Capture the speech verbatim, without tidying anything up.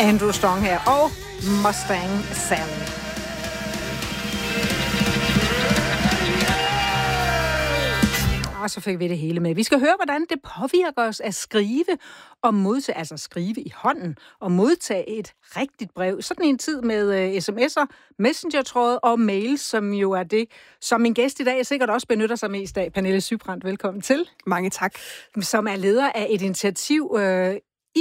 Andrew Strong her, og Mustang Sally. Og så fik vi det hele med. Vi skal høre, hvordan det påvirker os at skrive og modtage, altså skrive i hånden og modtage et rigtigt brev. Sådan en tid med uh, sms'er, messenger-tråd og mails, som jo er det, som min gæst i dag sikkert også benytter sig mest af. Pernille Sybrandt, velkommen til. Mange tak. Som er leder af et initiativ uh,